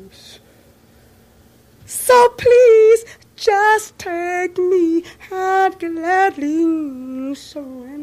So please just take me, I'd gladly surrender.